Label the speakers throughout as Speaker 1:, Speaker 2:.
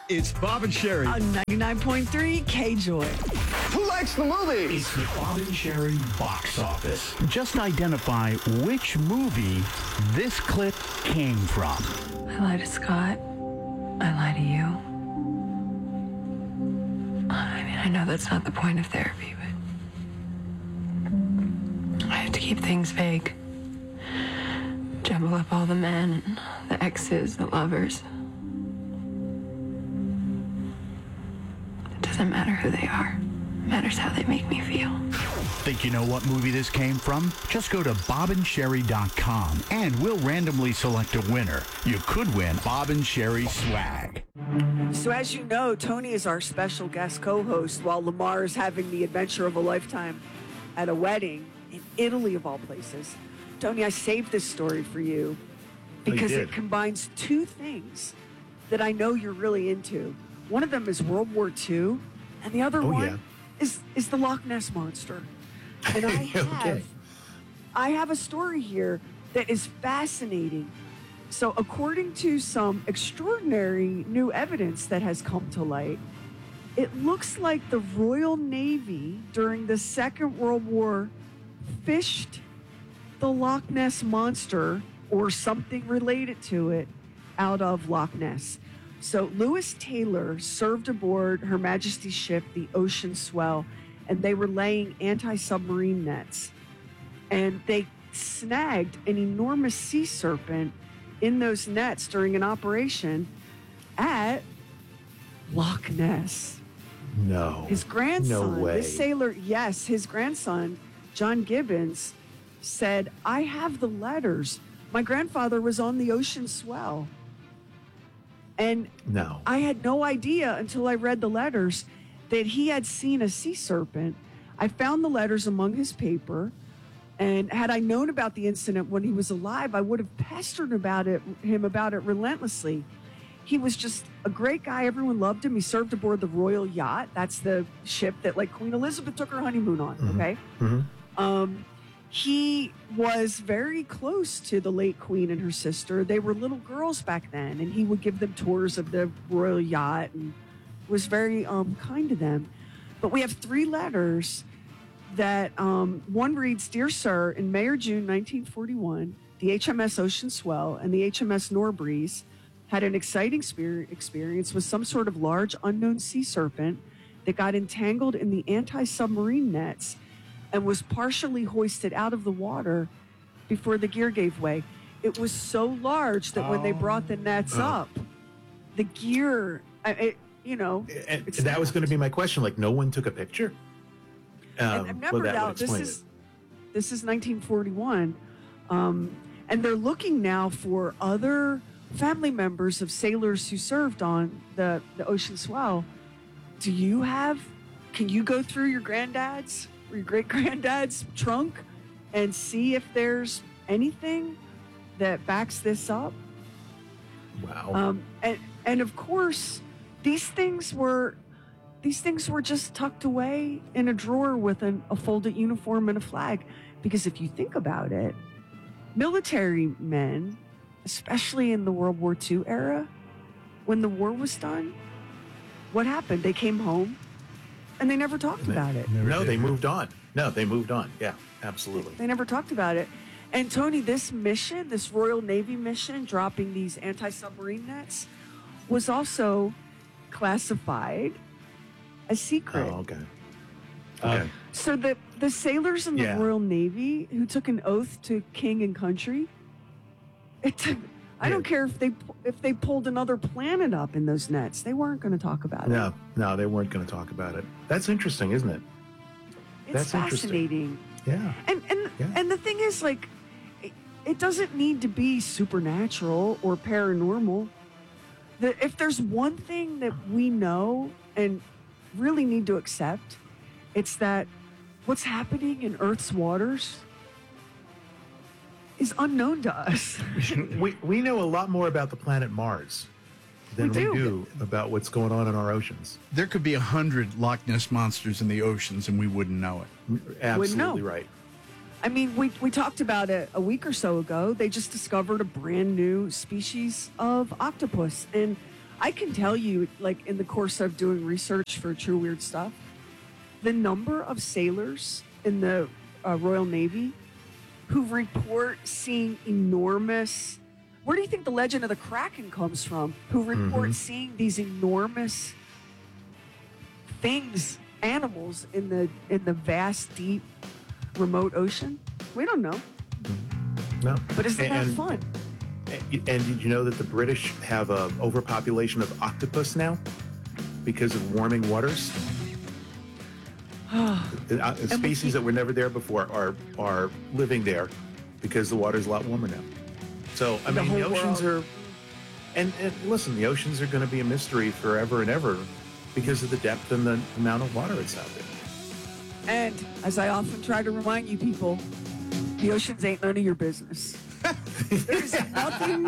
Speaker 1: It's Bob and Sherry.
Speaker 2: On 99.3 K-Joy.
Speaker 1: Who likes the movie?
Speaker 3: It's the Bob and Sherry box office.
Speaker 4: Just identify which movie this clip came from.
Speaker 5: I lie to Scott. I lie to you. I mean, I know that's not the point of therapy, but I have to keep things vague. Jumble up all the men, the exes, the lovers. It doesn't matter who they are. It matters how they make me feel.
Speaker 4: Think you know what movie this came from? Just go to bobandSherry.com and we'll randomly select a winner. You could win Bob and Sherry swag.
Speaker 2: So as you know, Tony is our special guest co-host while Lamar is having the adventure of a lifetime at a wedding in Italy, of all places. Tony, I saved this story for you because it combines two things that I know you're really into. One of them is World War II, and the other one is the Loch Ness Monster. And I have a story here that is fascinating. So according to some extraordinary new evidence that has come to light, it looks like the Royal Navy during the Second World War fished the Loch Ness Monster or something related to it out of Loch Ness. So Lewis Taylor served aboard Her Majesty's ship, the Ocean Swell, and they were laying anti-submarine nets. And they snagged an enormous sea serpent in those nets during an operation at Loch Ness.
Speaker 6: No.
Speaker 2: His grandson,
Speaker 6: No way.
Speaker 2: this sailor, yes, his grandson, John Gibbons, said, I have the letters. My grandfather was on the Ocean Swell. And
Speaker 6: No.
Speaker 2: I had no idea until I read the letters that he had seen a sea serpent. I found the letters among his paper. And had I known about the incident when he was alive, I would have pestered him about it relentlessly. He was just a great guy. Everyone loved him. He served aboard the Royal Yacht. That's the ship that like Queen Elizabeth took her honeymoon on. Okay.
Speaker 6: Mm-hmm.
Speaker 2: He was very close to the late Queen and her sister. They were little girls back then, and he would give them tours of the Royal Yacht and was very kind to them. But we have three letters that one reads, Dear Sir, in May or June 1941, the HMS Ocean Swell and the HMS Norbreeze had an exciting experience with some sort of large unknown sea serpent that got entangled in the anti-submarine nets and was partially hoisted out of the water before the gear gave way. It was so large that when they brought the nets up, the gear,
Speaker 6: And that was going to be my question. Like, no one took a picture?
Speaker 2: And remember now, this is 1941, and they're looking now for other family members of sailors who served on the Ocean Swell. Can you go through your granddad's or your great-granddad's trunk and see if there's anything that backs this up?
Speaker 6: Wow.
Speaker 2: And of course, these things were just tucked away in a drawer with a folded uniform and a flag. Because if you think about it, military men, especially in the World War II era, when the war was done, what happened? They came home and they never talked about it.
Speaker 6: They moved on. Yeah, absolutely.
Speaker 2: They never talked about it. And Tony, this mission, this Royal Navy mission, dropping these anti-submarine nets, was also classified a secret.
Speaker 6: Oh, okay.
Speaker 2: So the sailors in the Royal Navy who took an oath to king and country, I don't care if they pulled another planet up in those nets, they weren't going to talk about it.
Speaker 6: No, they weren't going to talk about it. That's interesting, isn't it?
Speaker 2: It's fascinating.
Speaker 6: Yeah.
Speaker 2: And the thing is, like, it doesn't need to be supernatural or paranormal. If there's one thing that we know and really need to accept, it's that what's happening in Earth's waters is unknown to us.
Speaker 6: we know a lot more about the planet Mars than we do about what's going on in our oceans.
Speaker 1: There could be 100 Loch Ness monsters in the oceans and we wouldn't know it.
Speaker 6: Absolutely right.
Speaker 2: I mean, we talked about it a week or so ago. They just discovered a brand new species of octopus. And I can tell you, like, in the course of doing research for True Weird Stuff, the number of sailors in the Royal Navy who report seeing enormous... Where do you think the legend of the Kraken comes from? Who report seeing these enormous things, animals in the vast, deep, remote ocean? We don't know.
Speaker 6: No.
Speaker 2: But isn't that fun?
Speaker 6: And did you know that the British have a overpopulation of octopus now because of warming waters? Species that were never there before are living there because the water's a lot warmer now. So, I mean, the oceans are... And listen, the oceans are going to be a mystery forever and ever because of the depth and the amount of water that's out there.
Speaker 2: And as I often try to remind you people, the oceans ain't none of your business. There's nothing...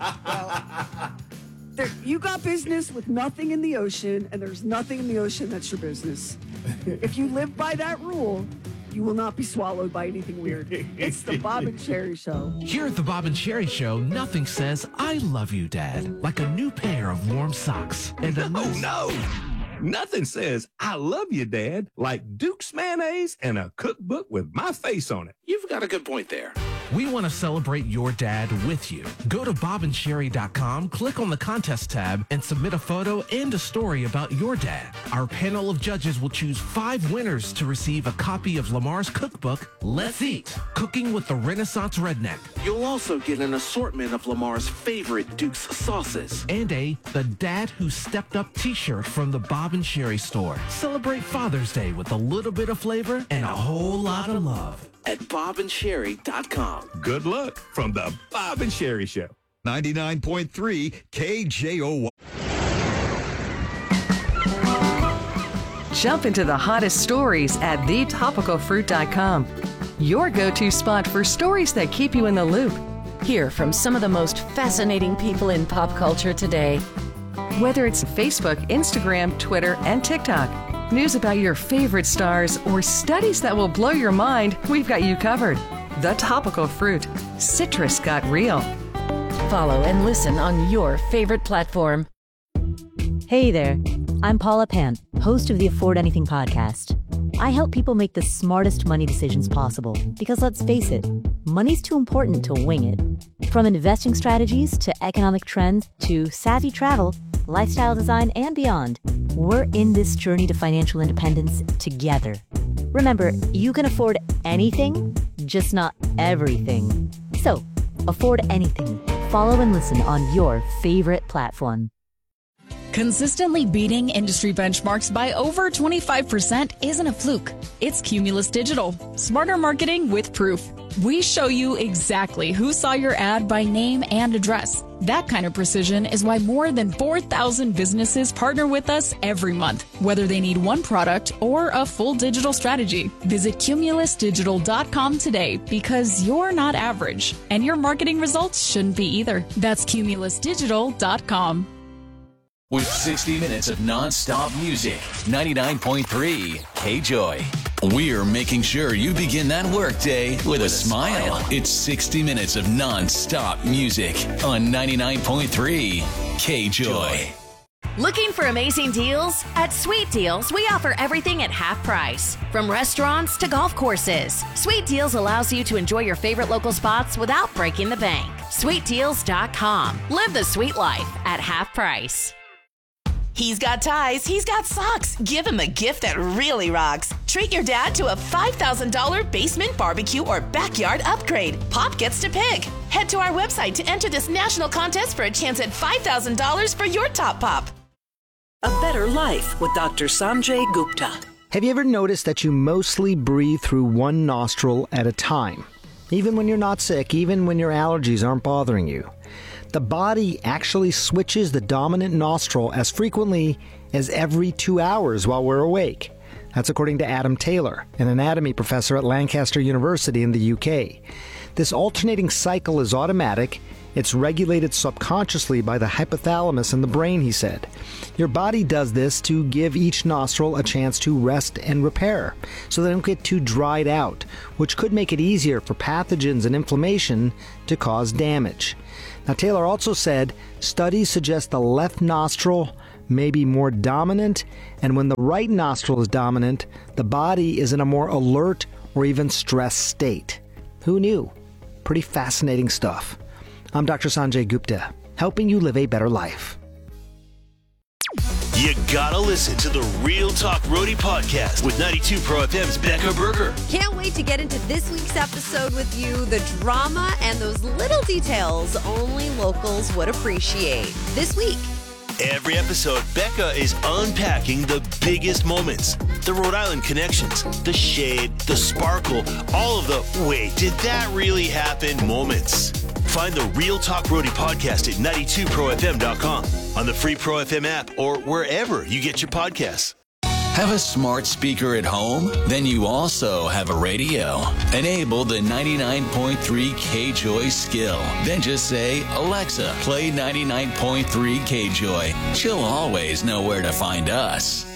Speaker 2: you got business with nothing in the ocean, and there's nothing in the ocean that's your business. If you live by that rule, you will not be swallowed by anything weird. It's the Bob and Sherry Show.
Speaker 7: Here at the Bob and Sherry Show, nothing says "I love you, Dad" like a new pair of warm socks and a
Speaker 8: No. Nothing says "I love you, Dad" like Duke's mayonnaise and a cookbook with my face on it.
Speaker 7: You've got a good point there. We want to celebrate your dad with you. Go to bobandsherry.com, click on the contest tab, and submit a photo and a story about your dad. Our panel of judges will choose 5 winners to receive a copy of Lamar's cookbook, Let's Eat, Cooking with the Renaissance Redneck. You'll also get an assortment of Lamar's favorite Duke's sauces and The Dad Who Stepped Up t-shirt from the Bob and Sherry store. Celebrate Father's Day with a little bit of flavor and a whole lot of love at bobandsherry.com.
Speaker 8: Good luck from the Bob and Sherry Show.
Speaker 9: 99.3 KJOY.
Speaker 10: Jump into the hottest stories at thetopicalfruit.com. Your go-to spot for stories that keep you in the loop.
Speaker 11: Hear from some of the most fascinating people in pop culture today.
Speaker 10: Whether it's Facebook, Instagram, Twitter, and TikTok, news about your favorite stars, or studies that will blow your mind, we've got you covered. The Topical Fruit. Citrus got real.
Speaker 11: Follow and listen on your favorite platform.
Speaker 12: Hey there, I'm Paula Pan, host of the Afford Anything podcast. I help people make the smartest money decisions possible because, let's face it, money's too important to wing it. From investing strategies to economic trends to savvy travel, lifestyle design, and beyond, we're in this journey to financial independence together. Remember, you can afford anything, just not everything. So, afford anything. Follow and listen on your favorite platform.
Speaker 13: Consistently beating industry benchmarks by over 25% isn't a fluke. It's Cumulus Digital. Smarter marketing with proof. We show you exactly who saw your ad by name and address. That kind of precision is why more than 4,000 businesses partner with us every month, whether they need one product or a full digital strategy. Visit cumulusdigital.com today because you're not average, and your marketing results shouldn't be either. That's cumulusdigital.com.
Speaker 14: With 60 minutes of non-stop music, 99.3 K-Joy. We're making sure you begin that workday with a smile. It's 60 minutes of non-stop music on 99.3 K-Joy.
Speaker 15: Looking for amazing deals? At Sweet Deals, we offer everything at half price. From restaurants to golf courses, Sweet Deals allows you to enjoy your favorite local spots without breaking the bank. SweetDeals.com. Live the sweet life at half price.
Speaker 16: He's got ties, he's got socks. Give him a gift that really rocks. Treat your dad to a $5,000 basement barbecue or backyard upgrade. Pop gets to pick. Head to our website to enter this national contest for a chance at $5,000 for your top pop.
Speaker 17: A Better Life with Dr. Sanjay Gupta.
Speaker 18: Have you ever noticed that you mostly breathe through one nostril at a time? Even when you're not sick, even when your allergies aren't bothering you. The body actually switches the dominant nostril as frequently as every 2 hours while we're awake. That's according to Adam Taylor, an anatomy professor at Lancaster University in the UK. This alternating cycle is automatic. It's regulated subconsciously by the hypothalamus in the brain, he said. Your body does this to give each nostril a chance to rest and repair, so they don't get too dried out, which could make it easier for pathogens and inflammation to cause damage. Now, Taylor also said studies suggest the left nostril may be more dominant, and when the right nostril is dominant, the body is in a more alert or even stressed state. Who knew? Pretty fascinating stuff. I'm Dr. Sanjay Gupta, helping you live a better life.
Speaker 19: You gotta listen to the Real Talk Roadie podcast with 92 Pro FM's Becca Berger.
Speaker 20: Can't wait to get into this week's episode with you. The drama and those little details only locals would appreciate. This week.
Speaker 19: Every episode, Becca is unpacking the biggest moments, the Rhode Island connections, the shade, the sparkle, all of the wait, did that really happen moments. Find the Real Talk Roadie podcast at 92profm.com, on the free Pro FM app, or wherever you get your podcasts.
Speaker 14: Have a smart speaker at home? Then you also have a radio. Enable the 99.3 K-Joy skill. Then just say, Alexa, play 99.3 K-Joy. She'll always know where to find us.